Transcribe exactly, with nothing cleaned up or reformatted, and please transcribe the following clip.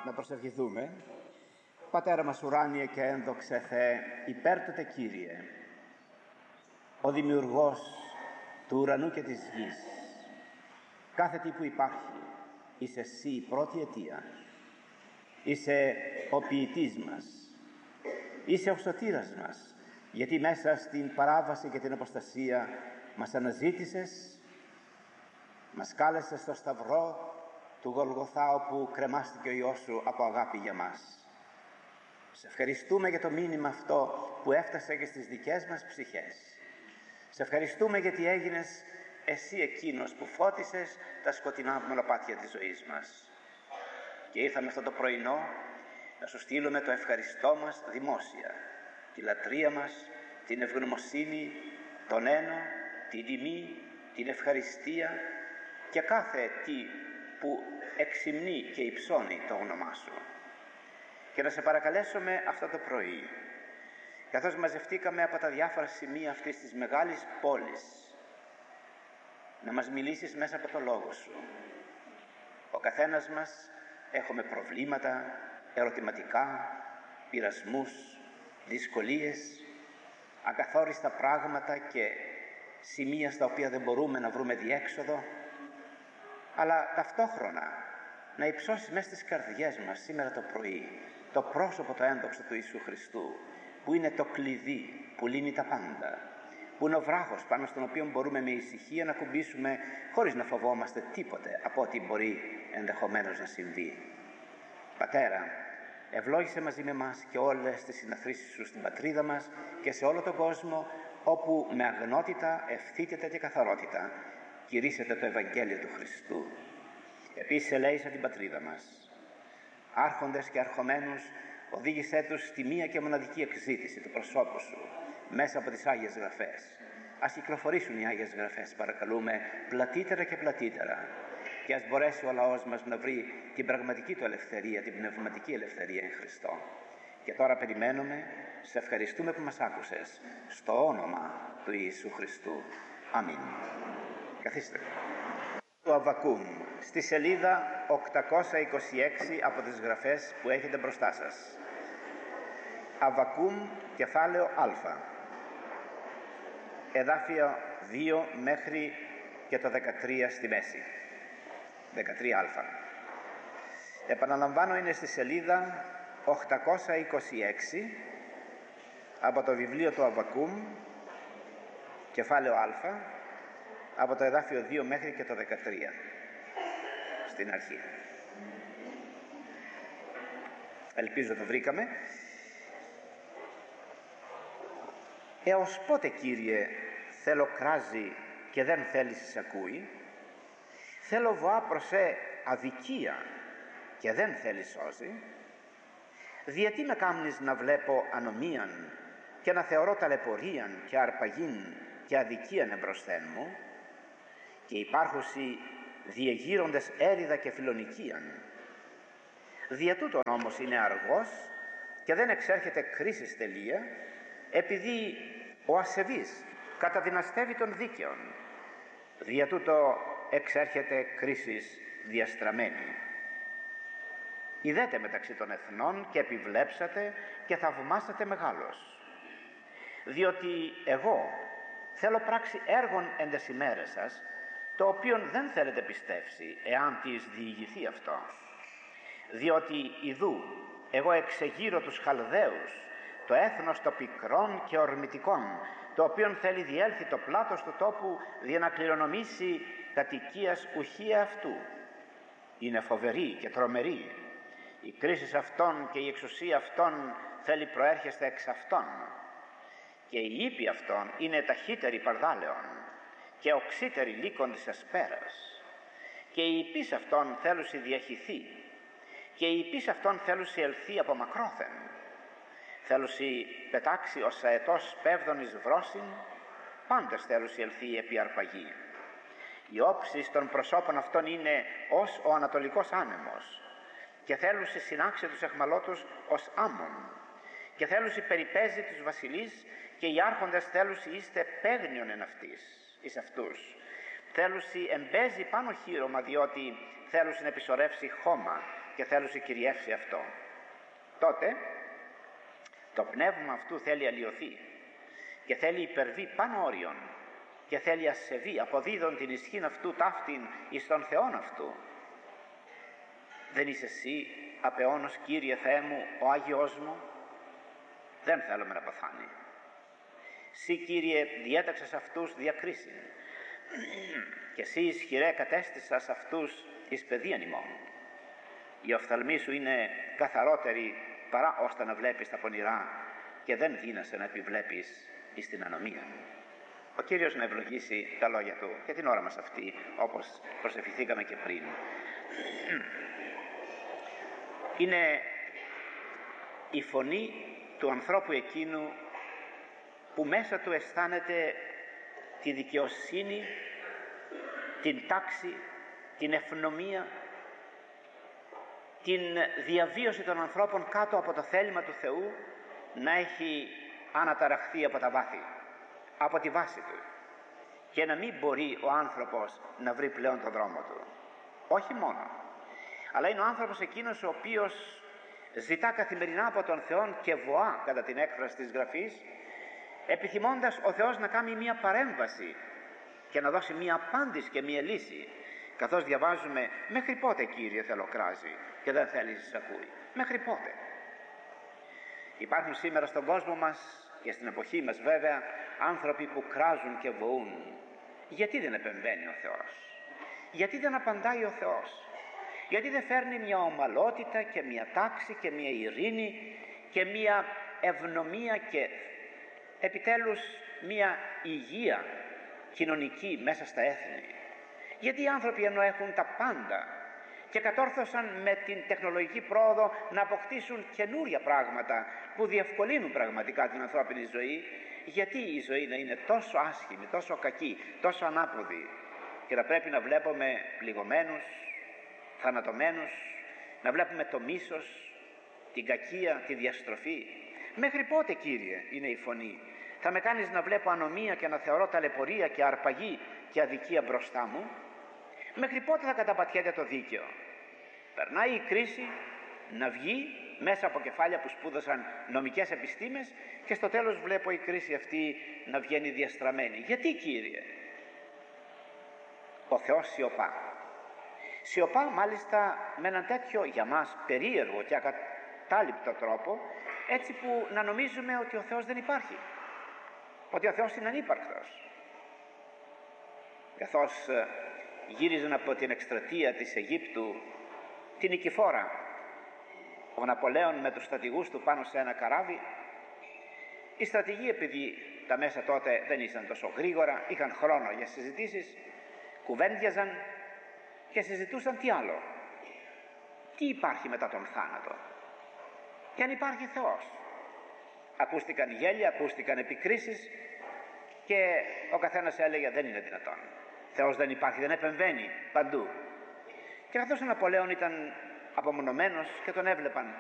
να προσευχηθούμε. Πατέρα μας ουράνιε και ένδοξε Θεέ, υπέρτοτε Κύριε, ο δημιουργός του ουρανού και της γης. Κάθε τι που υπάρχει, είσαι εσύ η πρώτη αιτία. Είσαι ο ποιητής μας, είσαι ο σωτήρας μας, γιατί μέσα στην παράβαση και την αποστασία μας αναζήτησες, μας κάλεσες στο σταυρό του Γολγοθά, όπου κρεμάστηκε ο Υιός σου από αγάπη για μας. Σε ευχαριστούμε για το μήνυμα αυτό που έφτασε και στις δικές μας ψυχές. Σε ευχαριστούμε γιατί έγινες εσύ εκείνος που φώτισες τα σκοτεινά μονοπάτια της ζωής μας. Και ήρθαμε αυτό το πρωινό να σου στείλουμε το ευχαριστώ μας δημόσια, τη λατρεία μας, την ευγνωμοσύνη, τον ένα, την τιμή, την ευχαριστία και κάθε τι που εξυμνεί και υψώνει το όνομά σου. Και να σε παρακαλέσουμε αυτό το πρωί, καθώς μαζευτήκαμε από τα διάφορα σημεία αυτής της μεγάλης πόλης, να μας μιλήσεις μέσα από το λόγο σου. Ο καθένας μας έχουμε προβλήματα, ερωτηματικά, πειρασμούς, δυσκολίες, ακαθόριστα πράγματα και σημεία στα οποία δεν μπορούμε να βρούμε διέξοδο, αλλά ταυτόχρονα να υψώσεις μέσα στις καρδιές μας σήμερα το πρωί το πρόσωπο το ένδοξο του Ιησού Χριστού, που είναι το κλειδί που λύνει τα πάντα, που είναι ο βράχος πάνω στον οποίο μπορούμε με ησυχία να κουμπίσουμε χωρίς να φοβόμαστε τίποτε από ό,τι μπορεί ενδεχομένως να συμβεί. Πατέρα, ευλόγησε μαζί με μας και όλες τις συναθρήσεις σου στην πατρίδα μας και σε όλο τον κόσμο, όπου με αγνότητα, ευθύτητα και καθαρότητα κηρύσσεται το Ευαγγέλιο του Χριστού. Επίσης ελέησα την πατρίδα μας. Άρχοντες και αρχομένους, οδήγησέ τους στη μία και μοναδική εκζήτηση του προσώπου σου μέσα από τις Άγιες Γραφές. Ας κυκλοφορήσουν οι Άγιες Γραφές, παρακαλούμε, πλατύτερα και πλατύτερα, και ας μπορέσει ο λαός μας να βρει την πραγματική του ελευθερία, την πνευματική ελευθερία εν Χριστώ. Και τώρα περιμένουμε, σε ευχαριστούμε που μας άκουσες, στο όνομα του Ιησού Χριστού. Αμήν. Καθίστε. Το Αββακούμ, στη σελίδα οκτακόσια είκοσι έξι από τις γραφές που έχετε μπροστά σας. Αββακούμ, κεφάλαιο Α. Εδάφιο δύο μέχρι και το δεκατρία στη μέση. δεκατρία Α. Επαναλαμβάνω, είναι στη σελίδα οκτακόσια είκοσι έξι από το βιβλίο του Αββακούμ, κεφάλαιο Α, από το εδάφιο δύο μέχρι και το δεκατρία στην αρχή. Ελπίζω το βρήκαμε. Έως πότε, Κύριε, θέλω κράζει και δεν θέλεις εισακούει? Θέλω βοά προς σε αδικία και δεν θέλεις σώζει? Διατί με κάμνεις να βλέπω ανομίαν και να θεωρώ ταλαιπωρίαν και αρπαγήν και αδικίαν εμπροσθέν μου, και υπάρχουσι διεγείροντες έριδα και φιλονικίαν? Δια τούτον όμως είναι αργός και δεν εξέρχεται κρίσης τελεία, επειδή ο ασεβής καταδυναστεύει των δίκαιων. Δια τούτο εξέρχεται κρίσης διαστραμμένη. Ιδέτε μεταξύ των εθνών και επιβλέψατε και θαυμάσατε μεγάλος. Διότι εγώ θέλω πράξη έργων εν τες ημέρες σας, το οποίον δεν θέλετε πιστεύσει, εάν της διηγηθεί αυτό. Διότι ιδού εγώ εξεγείρω τους Χαλδαίους, το έθνος των πικρών και ορμητικών, το οποίον θέλει διέλθει το πλάτος του τόπου για να κληρονομήσει κατοικίας ουχία αυτού. Είναι φοβερή και τρομερή. Η κρίση αυτών και η εξουσία αυτών θέλει προέρχεστε εξ αυτών. Και η ύπη αυτών είναι ταχύτερη παρδάλεων και οξύτερη λύκον της ασπέρας. Και η ύπης αυτών θέλουσι διαχυθεί και η ύπης αυτών θέλουσι ελθεί από μακρόθεν. Θέλουσι πετάξει ως αετός πέβδον εις βρόσιν, πάντες θέλουσι ελθεί επί αρπαγή. Οι όψεις των προσώπων αυτών είναι ως ο ανατολικός άνεμος, και θέλουσι συνάξει τους εχμαλώτους ως άμμον, και θέλουσι περιπέζει τους βασιλείς, και οι άρχοντες θέλουσι είστε παίγνιον εν αυτής, εις αυτούς. Θέλουσι εμπέζει πάνω χείρωμα, διότι θέλουσε να επισορεύσει χώμα και θέλουσε κυριεύσει αυτό. Τότε το πνεύμα αυτού θέλει αλλοιωθεί και θέλει υπερβεί πάνω όριον και θέλει ασεβεί, αποδίδον την ισχύν αυτού ταύτην εις τον Θεόν αυτού. Δεν είσαι εσύ απεώνος, Κύριε Θεέ μου, ο Άγιος μου? Δεν θέλουμε να παθάνει. Συ, Κύριε, διέταξες αυτούς διακρίσιν και εσύ ισχυρέ κατέστησας αυτούς εις παιδείαν ημών. Οι οφθαλμοί σου είναι καθαρότεροι παρά ώστε να βλέπεις τα πονηρά και δεν δύνασαι να επιβλέπεις εις την ανομία. Ο Κύριος να ευλογήσει τα λόγια Του και την ώρα μας αυτή, όπως προσευχηθήκαμε και πριν. Είναι η φωνή του ανθρώπου εκείνου που μέσα του αισθάνεται τη δικαιοσύνη, την τάξη, την ευνομία, την διαβίωση των ανθρώπων κάτω από το θέλημα του Θεού να έχει αναταραχθεί από τα βάθη, από τη βάση του, και να μην μπορεί ο άνθρωπος να βρει πλέον τον δρόμο του. Όχι μόνο, αλλά είναι ο άνθρωπος εκείνος ο οποίος ζητά καθημερινά από τον Θεό και βοά, κατά την έκφραση της Γραφής, επιθυμώντας ο Θεός να κάνει μία παρέμβαση και να δώσει μία απάντηση και μία λύση. Καθώς διαβάζουμε, μέχρι πότε, Κύριε, θελοκράζει και δεν θέλεις να σε ακούει? Μέχρι πότε? Υπάρχουν σήμερα στον κόσμο μας και στην εποχή μας βέβαια άνθρωποι που κράζουν και βοούν. Γιατί δεν επεμβαίνει ο Θεός? Γιατί δεν απαντάει ο Θεός? Γιατί δεν φέρνει μια ομαλότητα και μια τάξη και μια ειρήνη και μια ευνομία και επιτέλους μια υγεία κοινωνική μέσα στα έθνη? Γιατί οι άνθρωποι, ενώ έχουν τα πάντα και κατόρθωσαν με την τεχνολογική πρόοδο να αποκτήσουν καινούρια πράγματα που διευκολύνουν πραγματικά την ανθρώπινη ζωή, γιατί η ζωή να είναι τόσο άσχημη, τόσο κακή, τόσο ανάποδη και να πρέπει να βλέπουμε πληγωμένους, θανατωμένους, να βλέπουμε το μίσος, την κακία, τη διαστροφή? Μέχρι πότε, Κύριε, είναι η φωνή? Θα με κάνεις να βλέπω ανομία και να θεωρώ ταλαιπωρία και αρπαγή και αδικία μπροστά μου? Μέχρι πότε θα καταπατιέται το δίκαιο? Περνάει η κρίση να βγει μέσα από κεφάλια που σπούδασαν νομικές επιστήμες και στο τέλος βλέπω η κρίση αυτή να βγαίνει διαστραμμένη. Γιατί, Κύριε? Ο Θεός σιωπά. Σιωπά μάλιστα με έναν τέτοιο για μας περίεργο και ακατάληπτο τρόπο, έτσι που να νομίζουμε ότι ο Θεός δεν υπάρχει, ότι ο Θεός είναι ανύπαρκτος. Καθώς γύριζαν από την εκστρατεία της Αιγύπτου την Νικηφόρα ο Ναπολέων με τους στρατηγούς του πάνω σε ένα καράβι, οι στρατηγοί, επειδή τα μέσα τότε δεν ήσαν τόσο γρήγορα, είχαν χρόνο για συζητήσεις, κουβέντιαζαν και συζητούσαν τι άλλο? Τι υπάρχει μετά τον θάνατο? Και αν υπάρχει Θεός? Ακούστηκαν γέλια, ακούστηκαν επικρίσεις και ο καθένας έλεγε δεν είναι δυνατόν, Θεός δεν υπάρχει, δεν επεμβαίνει παντού. Και καθώς ο Ναπολέων ήταν απομονωμένος και τον έβλεπαν